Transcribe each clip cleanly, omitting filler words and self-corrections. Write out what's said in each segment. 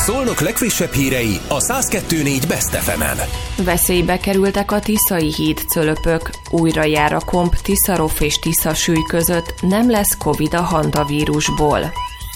Szolnok legfrissebb hírei a 102.4 Best FM-en. Veszélybe kerültek a Tiszai híd cölöpök. Újra jár a komp Tiszaroff és Tiszasüly között, nem lesz Covid a hantavírusból.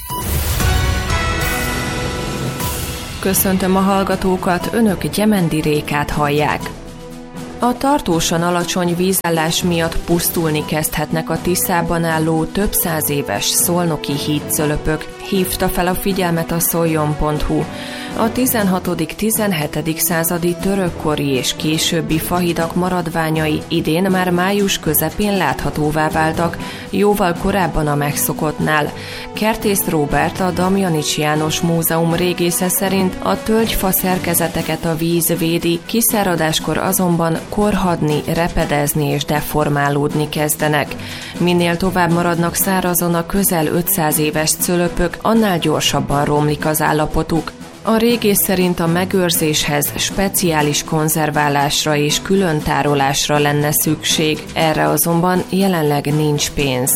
Köszöntöm a hallgatókat, önök Gyemendi Rékát hallják. A tartósan alacsony vízállás miatt pusztulni kezdhetnek a Tiszában álló több száz éves szolnoki hídcölöpök, hívta fel a figyelmet a szoljon.hu. A 16.-17. századi törökkori és későbbi fahidak maradványai idén már május közepén láthatóvá váltak, jóval korábban a megszokottnál. Kertész Róbert, a Damjanics János Múzeum régésze szerint a tölgyfa szerkezeteket a víz védi, kiszáradáskor azonban korhadni, repedezni és deformálódni kezdenek. Minél tovább maradnak szárazon a közel 500 éves cölöpök, annál gyorsabban romlik az állapotuk. A régész szerint a megőrzéshez speciális konzerválásra és külön tárolásra lenne szükség, erre azonban jelenleg nincs pénz.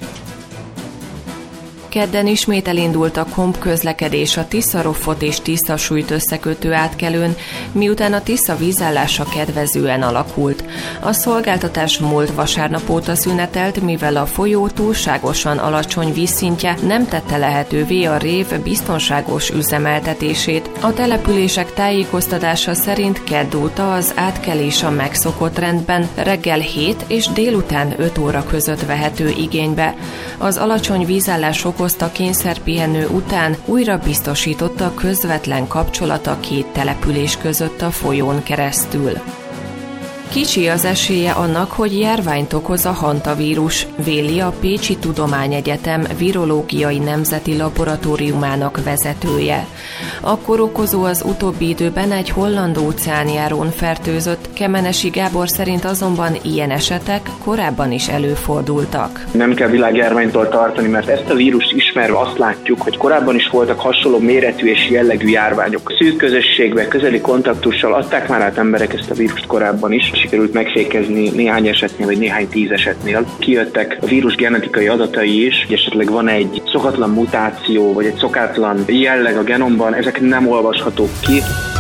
Kedden ismét elindult a komp közlekedés a Tiszaroffot és Tiszasúlyt összekötő átkelőn, miután a Tisza vízállása kedvezően alakult. A szolgáltatás múlt vasárnap óta szünetelt, mivel a folyó túlságosan alacsony vízszintje nem tette lehetővé a rév biztonságos üzemeltetését. A települések tájékoztatása szerint kedd óta az átkelés a megszokott rendben reggel 7 és délután 5 óra között vehető igénybe. Az alacsony vízállás okozta kényszerpihenő után újra biztosította közvetlen kapcsolat a két település között a folyón keresztül. Kicsi az esélye annak, hogy járványt okoz a hantavírus, véli a Pécsi Tudományegyetem virológiai nemzeti laboratóriumának vezetője. A kórokozó az utóbbi időben egy holland óceánjárón fertőzött, Kemenesi Gábor szerint azonban ilyen esetek korábban is előfordultak. Nem kell világjárványtól tartani, mert ezt a vírust ismerve azt látjuk, hogy korábban is voltak hasonló méretű és jellegű járványok. Szűk közösségbe, közeli kontaktussal adták már át emberek ezt a vírust korábban is. Sikerült megfékezni néhány esetnél, vagy néhány 10 esetnél. Kijöttek a vírus genetikai adatai is, hogy esetleg van egy szokatlan mutáció, vagy egy szokatlan jelleg a genomban, ezek nem olvashatók ki.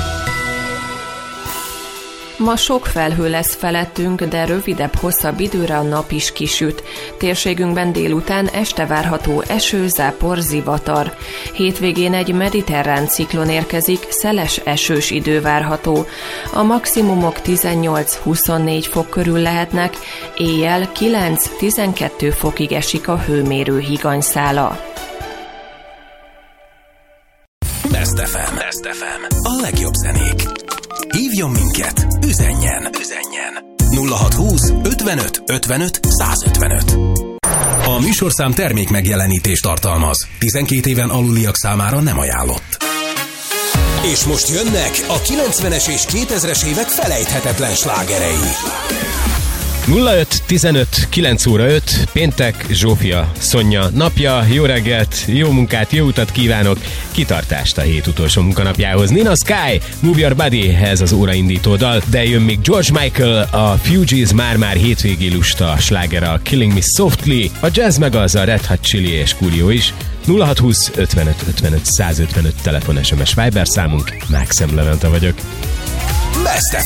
Ma sok felhő lesz felettünk, de rövidebb-hosszabb időre a nap is kisüt. Térségünkben délután este várható eső, zápor, zivatar. Hétvégén egy mediterrán ciklon érkezik, szeles esős idő várható. A maximumok 18-24 fok körül lehetnek, éjjel 9-12 fokig esik a hőmérő higanyszála. Best FM. A legjobb zenék. Hívjon minket, üzenjen. 0620 55 55 155. A műsorszám termék megjelenítést tartalmaz. 12 éven aluliak számára nem ajánlott. És most jönnek a 90-es és 2000-es évek felejthetetlen slágerei. 05 15 9 óra 5, péntek, Zsófia, Szonya napja, jó reggelt, jó munkát, jó utat kívánok, kitartást a hét utolsó munkanapjához. Nina Sky, Move Your Body, ez az óraindító dal, de jön még George Michael, a Fugees már hétvégi lusta slágera, a Killing Me Softly, a jazz meg az a Red Hot Chili és Coolio is. 0620 55 55 155 telefon, SMS, Viber számunk, Mákszem Levente vagyok. Best